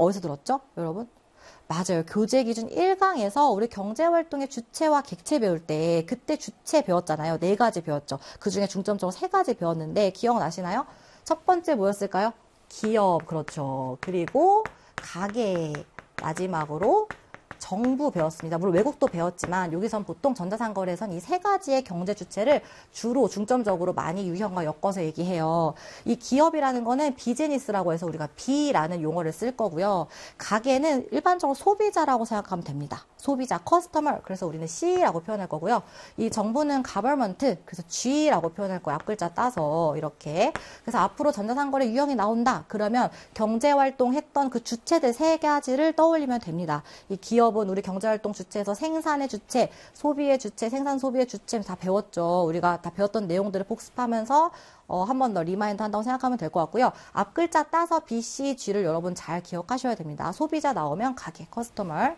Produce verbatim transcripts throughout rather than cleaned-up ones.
어디서 들었죠? 여러분? 맞아요. 교재 기준 일 강에서 우리 경제활동의 주체와 객체 배울 때 그때 주체 배웠잖아요. 네 가지 배웠죠. 그 중에 중점적으로 세 가지 배웠는데 기억나시나요? 첫 번째 뭐였을까요? 기업, 그렇죠. 그리고 가계, 마지막으로 정부 배웠습니다. 물론 외국도 배웠지만 여기선 보통 전자상거래에선 이 세 가지의 경제 주체를 주로 중점적으로 많이 유형과 엮어서 얘기해요. 이 기업이라는 거는 비즈니스라고 해서 우리가 B라는 용어를 쓸 거고요. 가계는 일반적으로 소비자라고 생각하면 됩니다. 소비자, 커스터머. 그래서 우리는 C라고 표현할 거고요. 이 정부는 가버먼트. 그래서 G라고 표현할 거예요. 앞글자 따서 이렇게. 그래서 앞으로 전자상거래 유형이 나온다. 그러면 경제활동 했던 그 주체들 세 가지를 떠올리면 됩니다. 이 기업은 우리 경제활동 주체에서 생산의 주체, 소비의 주체, 생산 소비의 주체 다 배웠죠. 우리가 다 배웠던 내용들을 복습하면서 어, 한 번 더 리마인드 한다고 생각하면 될 것 같고요. 앞글자 따서 B, C, G를 여러분 잘 기억하셔야 됩니다. 소비자 나오면 가게, 커스터머.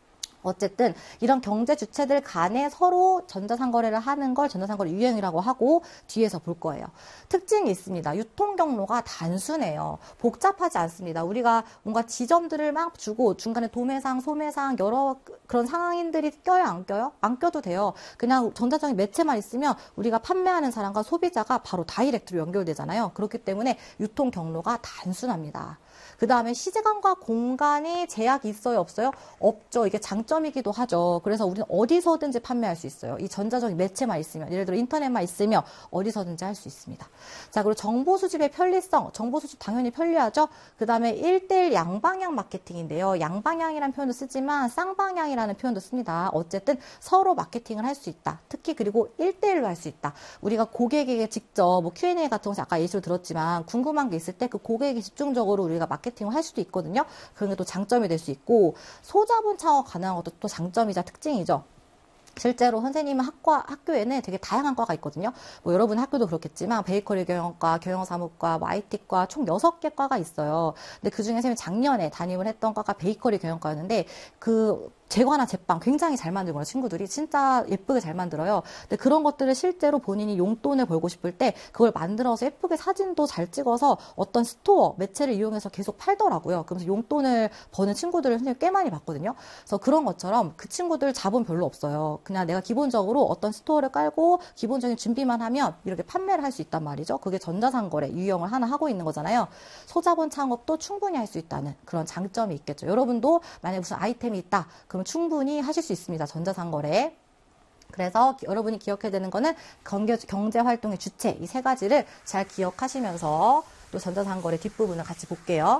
어쨌든 이런 경제 주체들 간에 서로 전자상거래를 하는 걸 전자상거래 유형이라고 하고 뒤에서 볼 거예요. 특징이 있습니다. 유통 경로가 단순해요. 복잡하지 않습니다. 우리가 뭔가 지점들을 막 주고 중간에 도매상, 소매상 여러 그런 상황인들이 껴요, 안 껴요? 안 껴도 돼요. 그냥 전자적인 매체만 있으면 우리가 판매하는 사람과 소비자가 바로 다이렉트로 연결되잖아요. 그렇기 때문에 유통 경로가 단순합니다. 그 다음에 시간과 공간이 제약이 있어요, 없어요? 없죠. 이게 장점이기도 하죠. 그래서 우리는 어디서든지 판매할 수 있어요. 이 전자적인 매체만 있으면, 예를 들어 인터넷만 있으면 어디서든지 할 수 있습니다. 자, 그리고 정보 수집의 편리성. 정보 수집 당연히 편리하죠. 그 다음에 일 대일 양방향 마케팅인데요. 양방향이라는 표현도 쓰지만 쌍방향이라는 표현도 씁니다. 어쨌든 서로 마케팅을 할 수 있다. 특히 그리고 일 대일로 할 수 있다. 우리가 고객에게 직접 뭐 큐 앤 에이 같은 거 아까 예시로 들었지만 궁금한 게 있을 때 그 고객에게 집중적으로 우리가 마케팅을 할 수도 있거든요. 그런 게 또 장점이 될 수 있고 소자본 창업 가능한 것도 또 장점이자 특징이죠. 실제로 선생님은 학과, 학교에는 되게 다양한 과가 있거든요. 뭐 여러분 학교도 그렇겠지만 베이커리 경영과, 경영사무과, 뭐 아이티과 총 여섯 개 과가 있어요. 근데 그 중에 선생님이 작년에 담임을 했던 과가 베이커리 경영과였는데 그 제과나 제빵 굉장히 잘 만들거든요. 친구들이 진짜 예쁘게 잘 만들어요. 근데 그런 것들을 실제로 본인이 용돈을 벌고 싶을 때 그걸 만들어서 예쁘게 사진도 잘 찍어서 어떤 스토어, 매체를 이용해서 계속 팔더라고요. 그래서 용돈을 버는 친구들을 선생님이 꽤 많이 봤거든요. 그래서 그런 것처럼 그 친구들 자본 별로 없어요. 그냥 내가 기본적으로 어떤 스토어를 깔고 기본적인 준비만 하면 이렇게 판매를 할 수 있단 말이죠. 그게 전자상거래 유형을 하나 하고 있는 거잖아요. 소자본 창업도 충분히 할 수 있다는 그런 장점이 있겠죠. 여러분도 만약에 무슨 아이템이 있다. 그러면 충분히 하실 수 있습니다. 전자상거래. 그래서 기, 여러분이 기억해야 되는 거는 경제, 경제활동의 주체 이 세 가지를 잘 기억하시면서 또 전자상거래 뒷부분을 같이 볼게요.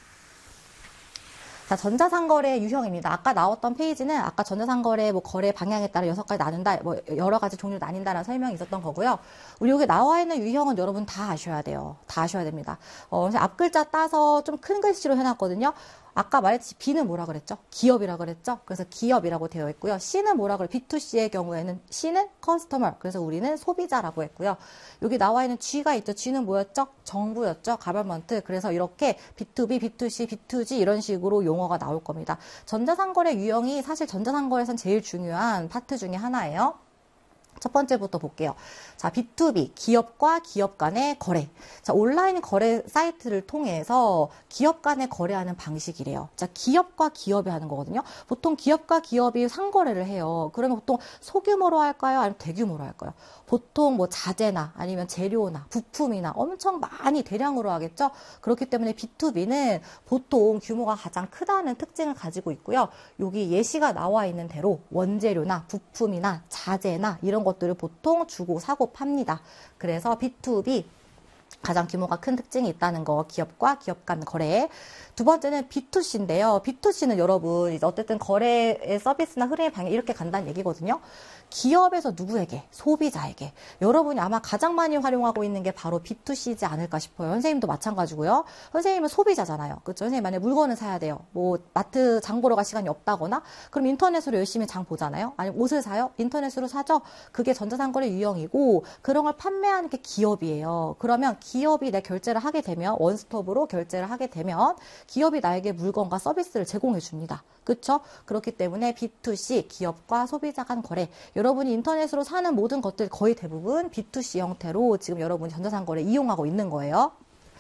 자, 전자상거래 유형입니다. 아까 나왔던 페이지는 아까 전자상거래 뭐 거래 방향에 따라 여섯 가지 나눈다, 뭐 여러 가지 종류로 나뉜다라는 설명이 있었던 거고요. 우리 여기 나와 있는 유형은 여러분 다 아셔야 돼요. 다 아셔야 됩니다. 어, 앞글자 따서 좀 큰 글씨로 해놨거든요. 아까 말했듯이 B는 뭐라 그랬죠? 기업이라 그랬죠? 그래서 기업이라고 되어 있고요. C는 뭐라 그래? 비 투 씨의 경우에는 C는 커스터머. 그래서 우리는 소비자라고 했고요. 여기 나와 있는 G가 있죠. G는 뭐였죠? 정부였죠. 가버먼트. 그래서 이렇게 비 투 비, 비 투 씨, 비 투 지 이런 식으로 용어가 나올 겁니다. 전자상거래 유형이 사실 전자상거래에선 제일 중요한 파트 중에 하나예요. 첫 번째부터 볼게요. 자, 비 투 비, 기업과 기업 간의 거래. 자, 온라인 거래 사이트를 통해서 기업 간의 거래하는 방식이래요. 자, 기업과 기업이 하는 거거든요. 보통 기업과 기업이 상거래를 해요. 그러면 보통 소규모로 할까요? 아니면 대규모로 할까요? 보통 뭐 자재나 아니면 재료나 부품이나 엄청 많이 대량으로 하겠죠? 그렇기 때문에 비 투 비는 보통 규모가 가장 크다는 특징을 가지고 있고요. 여기 예시가 나와 있는 대로 원재료나 부품이나 자재나 이런 것들을 보통 주고 사고 팝니다. 그래서 비 투 비 가장 규모가 큰 특징이 있다는 거, 기업과 기업 간 거래. 두 번째는 비 투 씨인데요. 비 투 씨는 여러분 이제 어쨌든 거래의 서비스나 흐름의 방향 이렇게 간다는 얘기거든요. 기업에서 누구에게? 소비자에게. 여러분이 아마 가장 많이 활용하고 있는 게 바로 비 투 씨이지 않을까 싶어요. 선생님도 마찬가지고요. 선생님은 소비자잖아요. 그렇죠? 선생님 만약에 물건을 사야 돼요. 뭐 마트 장 보러 갈 시간이 없다거나 그럼 인터넷으로 열심히 장 보잖아요. 아니면 옷을 사요? 인터넷으로 사죠? 그게 전자상거래 유형이고 그런 걸 판매하는 게 기업이에요. 그러면 기업이 내 결제를 하게 되면 원스톱으로 결제를 하게 되면 기업이 나에게 물건과 서비스를 제공해 줍니다. 그렇죠? 그렇기 때문에 비 투 씨, 기업과 소비자 간 거래. 여러분이 인터넷으로 사는 모든 것들 거의 대부분 비 투 씨 형태로 지금 여러분이 전자상거래 이용하고 있는 거예요.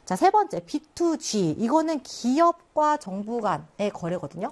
자, 세 번째, 비 투 지. 이거는 기업과 정부 간의 거래거든요.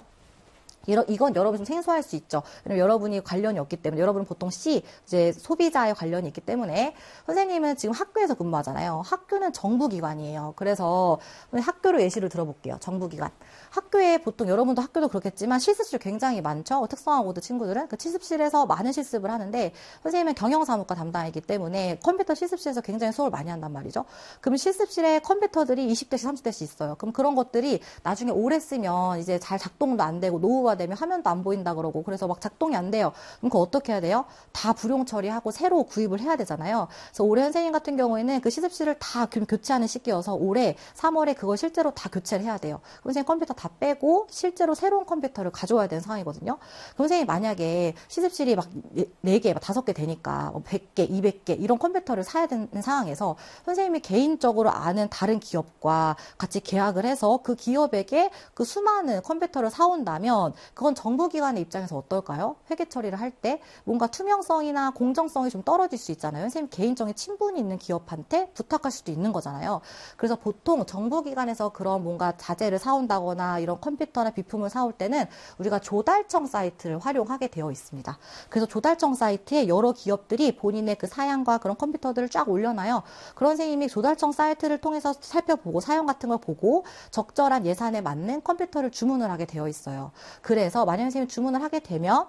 이건 여러분 좀 생소할 수 있죠. 왜냐면 여러분이 관련이 없기 때문에, 여러분은 보통 C, 이제 소비자의 관련이 있기 때문에, 선생님은 지금 학교에서 근무하잖아요. 학교는 정부기관이에요. 그래서 학교로 예시를 들어볼게요. 정부기관. 학교에 보통 여러분도 학교도 그렇겠지만 실습실 굉장히 많죠. 특성화고드 친구들은 그 실습실에서 많은 실습을 하는데, 선생님은 경영사무과 담당이기 때문에 컴퓨터 실습실에서 굉장히 수업을 많이 한단 말이죠. 그럼 실습실에 컴퓨터들이 이십 대씩 삼십 대씩 있어요. 그럼 그런 것들이 나중에 오래 쓰면 이제 잘 작동도 안 되고 노후화 되면 화면도 안 보인다 그러고, 그래서 막 작동이 안 돼요. 그럼 그거 어떻게 해야 돼요? 다 불용 처리하고 새로 구입을 해야 되잖아요. 그래서 올해 선생님 같은 경우에는 그 실습실을 다 교체하는 시기여서 올해 삼월에 그걸 실제로 다 교체를 해야 돼요. 그럼 선생님 컴퓨터 다 빼고 실제로 새로운 컴퓨터를 가져와야 되는 상황이거든요. 그럼 선생님 만약에 실습실이 막 네 개, 막 다섯 개 되니까 백 개, 이백 개 이런 컴퓨터를 사야 되는 상황에서 선생님이 개인적으로 아는 다른 기업과 같이 계약을 해서 그 기업에게 그 수많은 컴퓨터를 사온다면 그건 정부기관의 입장에서 어떨까요? 회계 처리를 할 때 뭔가 투명성이나 공정성이 좀 떨어질 수 있잖아요. 선생님 개인적인 친분이 있는 기업한테 부탁할 수도 있는 거잖아요. 그래서 보통 정부기관에서 그런 뭔가 자재를 사온다거나 이런 컴퓨터나 비품을 사올 때는 우리가 조달청 사이트를 활용하게 되어 있습니다. 그래서 조달청 사이트에 여러 기업들이 본인의 그 사양과 그런 컴퓨터들을 쫙 올려놔요. 그런 선생님이 조달청 사이트를 통해서 살펴보고 사용 같은 걸 보고 적절한 예산에 맞는 컴퓨터를 주문을 하게 되어 있어요. 그래서 만약 선생님이 주문을 하게 되면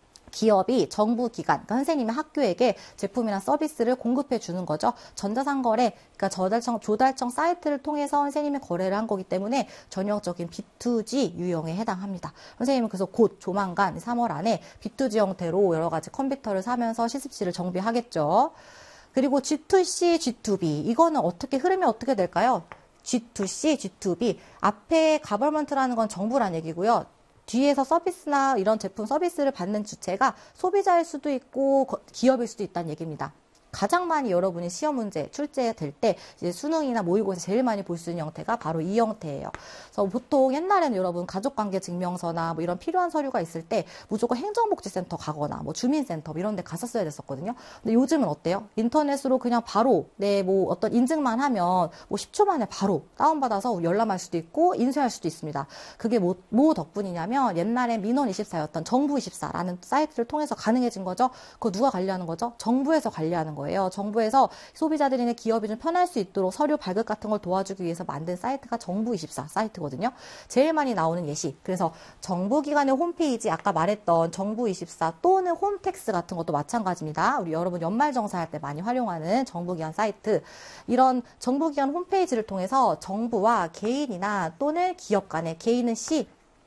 기업이 정부기관, 그러니까 선생님의 학교에게 제품이나 서비스를 공급해 주는 거죠. 전자상거래, 그러니까 조달청, 조달청 사이트를 통해서 선생님이 거래를 한 거기 때문에 전형적인 비 투 지 유형에 해당합니다. 선생님은 그래서 곧 조만간 삼월 안에 비 투 지 형태로 여러 가지 컴퓨터를 사면서 실습실을 정비하겠죠. 그리고 지 투 씨, 지 투 비. 이거는 어떻게, 흐름이 어떻게 될까요? 지 투 씨, 지 투 비. 앞에 가버먼트라는 건 정부란 얘기고요. 뒤에서 서비스나 이런 제품 서비스를 받는 주체가 소비자일 수도 있고 기업일 수도 있다는 얘기입니다. 가장 많이 여러분이 시험 문제 출제될 때 이제 수능이나 모의고사에서 제일 많이 볼 수 있는 형태가 바로 이 형태예요. 그래서 보통 옛날에는 여러분 가족관계 증명서나 뭐 이런 필요한 서류가 있을 때 무조건 행정복지센터 가거나 뭐 주민센터 이런 데 갔었어야 됐었거든요. 근데 요즘은 어때요? 인터넷으로 그냥 바로 내 뭐 어떤 인증만 하면 뭐 십 초 만에 바로 다운받아서 열람할 수도 있고 인쇄할 수도 있습니다. 그게 뭐, 뭐 덕분이냐면 옛날에 민원이십사였던 정부이십사라는 사이트를 통해서 가능해진 거죠. 그거 누가 관리하는 거죠? 정부에서 관리하는 거예요. 거예요. 정부에서 소비자들이나 기업이 좀 편할 수 있도록 서류 발급 같은 걸 도와주기 위해서 만든 사이트가 정부이십사 사이트거든요. 제일 많이 나오는 예시. 그래서 정부기관의 홈페이지, 아까 말했던 정부이십사 또는 홈택스 같은 것도 마찬가지입니다. 우리 여러분 연말정산할 때 많이 활용하는 정부기관 사이트. 이런 정부기관 홈페이지를 통해서 정부와 개인이나 또는 기업 간의, 개인은 C,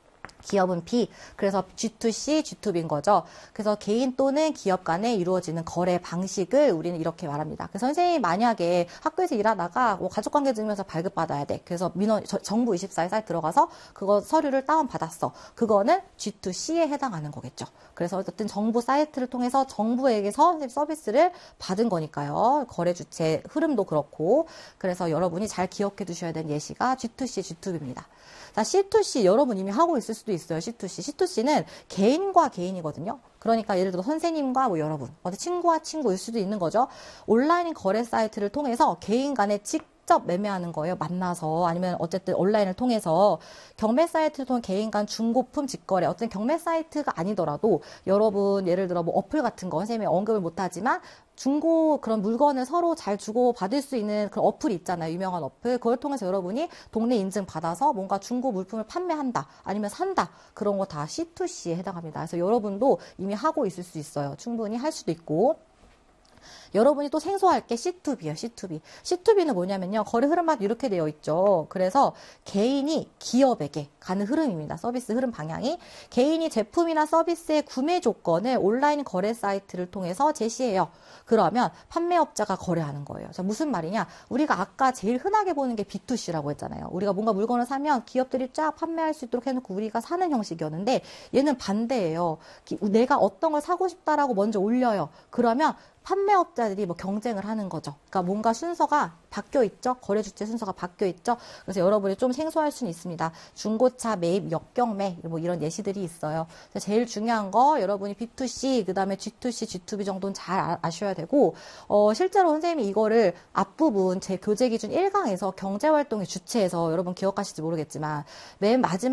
기업은 B, 그래서 지 투 씨, 지 투 비인 거죠. 그래서 개인 또는 기업 간에 이루어지는 거래 방식을 우리는 이렇게 말합니다. 그래서 선생님이 만약에 학교에서 일하다가 뭐 가족관계증명서 발급받아야 돼. 그래서 민원, 정부이십사에 사이트 들어가서 그거 서류를 다운받았어. 그거는 지 투 씨에 해당하는 거겠죠. 그래서 어쨌든 정부 사이트를 통해서 정부에게서 서비스를 받은 거니까요. 거래 주체 흐름도 그렇고. 그래서 여러분이 잘 기억해 두셔야 되는 예시가 지 투 씨, 지 투 비입니다. 자, 씨 투 씨 여러분 이미 하고 있을 수도 있어요. 씨 투 씨. 씨 투 씨는 개인과 개인이거든요. 그러니까 예를 들어 선생님과 뭐 여러분, 어디 친구와 친구일 수도 있는 거죠. 온라인 거래 사이트를 통해서 개인 간에 직접 매매하는 거예요. 만나서. 아니면 어쨌든 온라인을 통해서 경매 사이트를 통해 개인 간 중고품 직거래. 어떤 경매 사이트가 아니더라도 여러분 예를 들어 뭐 어플 같은 거 선생님이 언급을 못하지만 중고 그런 물건을 서로 잘 주고 받을 수 있는 그런 어플이 있잖아요. 유명한 어플. 그걸 통해서 여러분이 동네 인증 받아서 뭔가 중고 물품을 판매한다. 아니면 산다. 그런 거 다 씨 투 씨에 해당합니다. 그래서 여러분도 이미 하고 있을 수 있어요. 충분히 할 수도 있고. 여러분이 또 생소할 게 씨 투 비예요. 씨 투 비. 씨 투 비는 뭐냐면요. 거래 흐름만 이렇게 되어 있죠. 그래서 개인이 기업에게 가는 흐름입니다. 서비스 흐름 방향이. 개인이 제품이나 서비스의 구매 조건을 온라인 거래 사이트를 통해서 제시해요. 그러면 판매업자가 거래하는 거예요. 자, 무슨 말이냐? 우리가 아까 제일 흔하게 보는 게 비 투 씨라고 했잖아요. 우리가 뭔가 물건을 사면 기업들이 쫙 판매할 수 있도록 해놓고 우리가 사는 형식이었는데 얘는 반대예요. 내가 어떤 걸 사고 싶다라고 먼저 올려요. 그러면 판매업자들이 뭐 경쟁을 하는 거죠. 그러니까 뭔가 순서가 바뀌어 있죠. 거래 주체 순서가 바뀌어 있죠. 그래서 여러분이 좀 생소할 수는 있습니다. 중고차 매입 역경매 뭐 이런 예시들이 있어요. 제일 중요한 거 여러분이 비 투 씨 그다음에 지 투 씨, 지 투 비 정도는 잘 아, 아셔야 되고 어, 실제로 선생님이 이거를 앞부분 제 교재 기준 일 강에서 경제활동의 주체에서 여러분 기억하실지 모르겠지만 맨 마지막